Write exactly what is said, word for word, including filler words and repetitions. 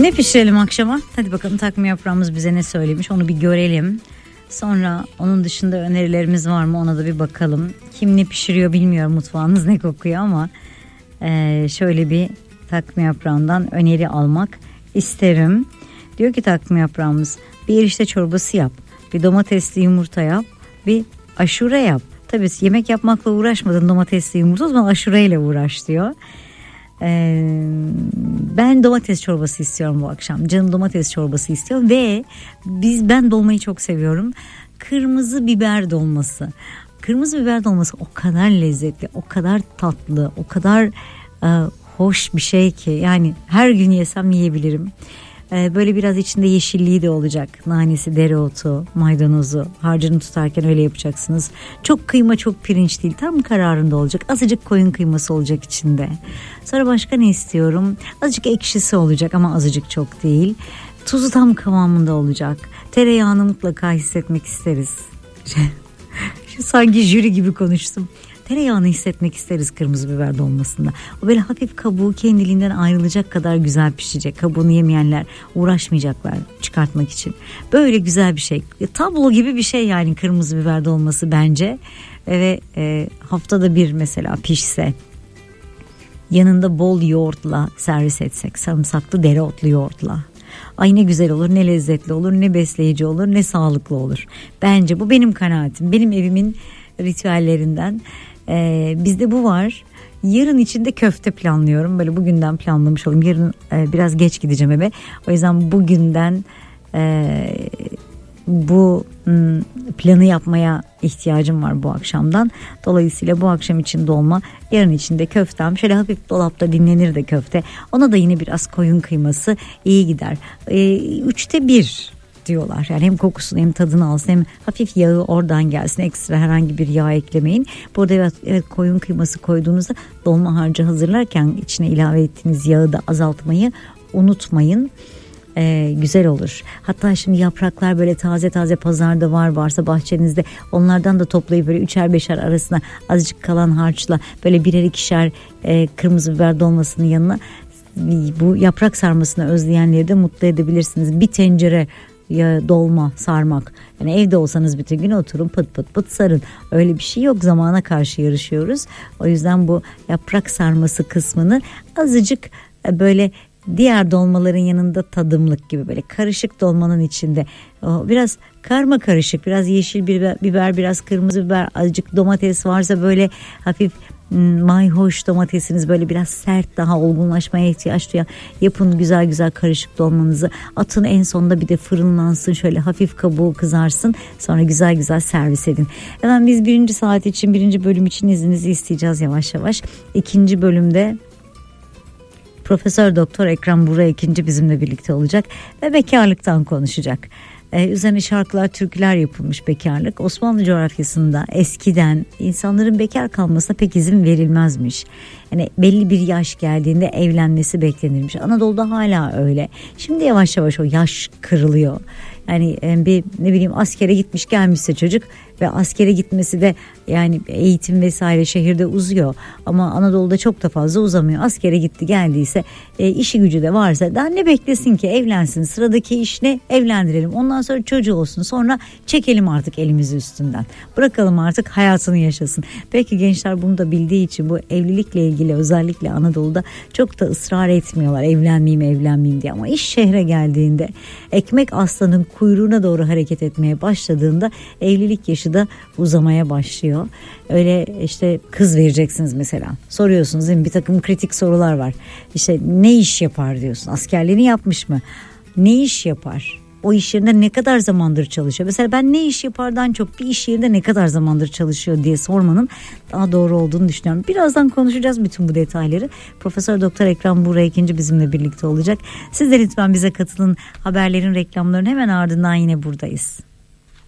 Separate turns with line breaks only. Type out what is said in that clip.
Ne pişirelim akşama? Hadi bakalım takvim yaprağımız bize ne söylemiş, onu bir görelim. Sonra onun dışında önerilerimiz var mı, ona da bir bakalım. Kim ne pişiriyor bilmiyorum, mutfağınız ne kokuyor ama e, şöyle bir takvim yaprağından öneri almak isterim. Diyor ki takvim yaprağımız, bir erişte çorbası yap, bir domatesli yumurta yap, bir aşure yap. Tabii yemek yapmakla uğraşmadın, domatesli yumurta, o zaman aşureyle uğraş diyor. Ee, ben domates çorbası istiyorum bu akşam. Canım domates çorbası istiyor ve biz ben dolmayı çok seviyorum. Kırmızı biber dolması. Kırmızı biber dolması o kadar lezzetli, o kadar tatlı, o kadar e, hoş bir şey ki yani her gün yesem yiyebilirim. E, böyle biraz içinde yeşilliği de olacak. Nanesi, dereotu, maydanozu harcını tutarken öyle yapacaksınız. Çok kıyma, çok pirinç değil, tam kararında olacak. Azıcık koyun kıyması olacak içinde. Sonra başka ne istiyorum? Azıcık ekşisi olacak ama azıcık çok değil. Tuzu tam kıvamında olacak. Tereyağını mutlaka hissetmek isteriz. Şu sanki jüri gibi konuştum. Tereyağını hissetmek isteriz kırmızı biber dolmasında. O böyle hafif kabuğu kendiliğinden ayrılacak kadar güzel pişecek. Kabuğunu yemeyenler uğraşmayacaklar çıkartmak için. Böyle güzel bir şey. Tablo gibi bir şey yani kırmızı biber dolması bence. Ve e, haftada bir mesela pişse, yanında bol yoğurtla servis etsek, sarımsaklı dereotlu yoğurtla. Ay ne güzel olur, ne lezzetli olur, ne besleyici olur, ne sağlıklı olur. Bence bu benim kanaatim. Benim evimin ritüellerinden. Ee, bizde bu var. Yarın için de köfte planlıyorum. Böyle bugünden planlamış olayım. Yarın e, biraz geç gideceğim eve. O yüzden bugünden e, bu m, planı yapmaya ihtiyacım var bu akşamdan. Dolayısıyla bu akşam için dolma, yarın için de köftem. Şöyle hafif dolapta dinlenir de köfte. Ona da yine biraz koyun kıyması iyi gider. E, üçte bir diyorlar. Yani hem kokusunu hem tadını alsın, hem hafif yağı oradan gelsin. Ekstra herhangi bir yağ eklemeyin. Burada evet, evet koyun kıyması koyduğunuzda dolma harcı hazırlarken içine ilave ettiğiniz yağı da azaltmayı unutmayın. Ee, güzel olur. Hatta şimdi yapraklar böyle taze taze pazarda var, varsa bahçenizde onlardan da toplayıp böyle üçer beşer arasına azıcık kalan harçla böyle birer ikişer e, kırmızı biber dolmasının yanına bu yaprak sarmasını özleyenleri de mutlu edebilirsiniz. Bir tencere ya dolma sarmak, yani evde olsanız bütün gün oturun pıt pıt pıt sarın, öyle bir şey yok, zamana karşı yarışıyoruz. O yüzden bu yaprak sarması kısmını azıcık böyle diğer dolmaların yanında tadımlık gibi, böyle karışık dolmanın içinde biraz karma karışık, biraz yeşil biber, biber biraz kırmızı biber, azıcık domates varsa böyle hafif mayhoş domatesiniz böyle biraz sert, daha olgunlaşmaya ihtiyaç duyan, yapın güzel güzel karışık dolmanızı, atın en sonunda bir de fırınlansın, şöyle hafif kabuğu kızarsın, sonra güzel güzel servis edin. Hemen biz birinci saat için, birinci bölüm için izninizi isteyeceğiz yavaş yavaş. İkinci bölümde Profesör Doktor Ekrem Buğra ikinci bizimle birlikte olacak ve bekarlıktan konuşacak. Ee, üzerine şarkılar, türküler yapılmış bekarlık. Osmanlı coğrafyasında eskiden insanların bekar kalmasına pek izin verilmezmiş. Yani belli bir yaş geldiğinde evlenmesi beklenirmiş. Anadolu'da hala öyle. Şimdi yavaş yavaş o yaş kırılıyor. Yani bir ne bileyim askere gitmiş gelmişse çocuk ve askere gitmesi de yani eğitim vesaire şehirde uzuyor. Ama Anadolu'da çok da fazla uzamıyor. Askere gitti geldiyse e, işi gücü de varsa daha ne beklesin ki, evlensin. Sıradaki iş ne? Evlendirelim. Ondan sonra çocuğu olsun. Sonra çekelim artık elimizi üstünden. Bırakalım artık hayatını yaşasın. Belki gençler bunu da bildiği için bu evlilikle ilgili özellikle Anadolu'da çok da ısrar etmiyorlar. Evlenmeyeyim evlenmeyeyim diye. Ama iş şehre geldiğinde, ekmek aslanın kuyruğuna doğru hareket etmeye başladığında evlilik yaşı da uzamaya başlıyor. Öyle işte kız vereceksiniz mesela. Soruyorsunuz değil mi? Bir takım kritik sorular var. İşte ne iş yapar diyorsun. Askerliğini yapmış mı? Ne iş yapar? O iş yerinde ne kadar zamandır çalışıyor? Mesela ben ne iş yapardan çok bir iş yerinde ne kadar zamandır çalışıyor diye sormanın daha doğru olduğunu düşünüyorum. Birazdan konuşacağız bütün bu detayları. Profesör Doktor Ekrem Buğra ikinci bizimle birlikte olacak. Siz de lütfen bize katılın. Haberlerin, reklamların hemen ardından yine buradayız.